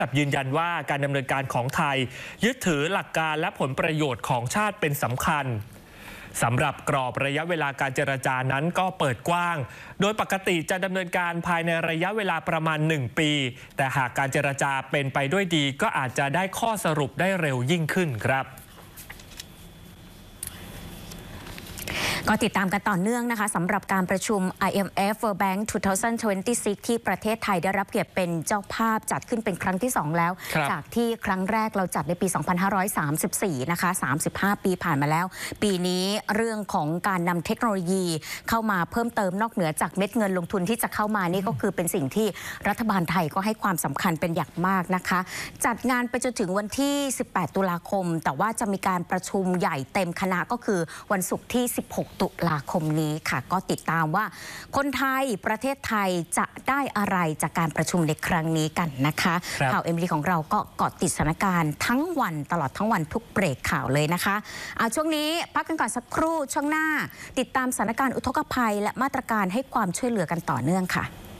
ยืนยันว่าการดำเนินการของไทยยึดถือหลักการและผลประโยชน์ของชาติเป็นสำคัญสำหรับกรอบระยะเวลาการเจรจานั้นก็เปิดกว้างโดยปกติจะดำเนินการภายในระยะเวลาประมาณ1 ปีแต่หากการเจรจาเป็นไปด้วยดีก็อาจจะได้ข้อสรุปได้เร็วยิ่งขึ้นครับก็ติดตามกันต่อเนื่องนะคะสำหรับการประชุม IMF World Bank 2026 ที่ประเทศไทยได้รับเกียรติเป็นเจ้าภาพจัดขึ้นเป็นครั้งที่2แล้วจากที่ครั้งแรกเราจัดในปี 2534 นะคะ35 ปีผ่านมาแล้วปีนี้เรื่องของการนำเทคโนโลยีเข้ามาเพิ่มเติมนอกเหนือจากเม็ดเงินลงทุนที่จะเข้ามานี่ก็คือเป็นสิ่งที่รัฐบาลไทยก็ให้ความสำคัญเป็นอย่างมากนะคะจัดงานไปจนถึงวันที่ 18 ตุลาคมแต่ว่าจะมีการประชุมใหญ่เต็มคณะก็คือวันศุกร์ที่ 16 ตุลาคมนี้ค่ะก็ติดตามว่าคนไทยประเทศไทยจะได้อะไรจากการประชุมในครั้งนี้กันนะคะข่าวMDของเราก็เกาะติดสถานการณ์ทั้งวันตลอดทั้งวันทุกเบรกข่าวเลยนะคะช่วงนี้พักกันก่อนสักครู่ช่วงหน้าติดตามสถานการณ์อุทกภัยและมาตรการให้ความช่วยเหลือกันต่อเนื่องค่ะ